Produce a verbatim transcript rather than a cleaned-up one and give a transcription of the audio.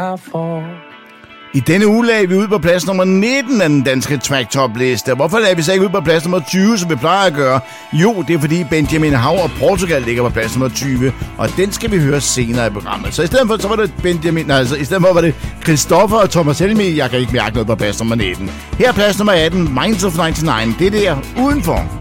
I denne uge lagde vi ud på plads nummer nitten af den danske track-top-liste. Hvorfor lagde vi så ikke ud på plads nummer tyve, som vi plejer at gøre? Jo, det er fordi Benjamin Hav og Portugal ligger på plads nummer tyve, og den skal vi høre senere i programmet. Så i stedet for, så var det Benjamin, nej, altså, i stedet for var det Christoffer og Thomas Helmi. Jeg kan ikke mærke noget på plads nummer nitten. Her er plads nummer atten, Minds of nioghalvfems. Det der udenfor.